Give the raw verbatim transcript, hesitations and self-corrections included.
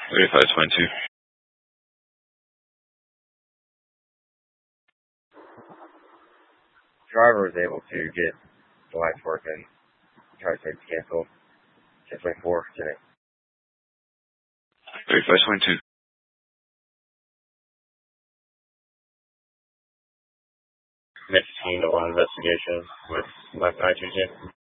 thirty-five twenty-two. Driver was able to get the lights working. Try to cancel. ten twenty-four today. thirty-five twenty-two. Next team to one investigation with left eye two ten.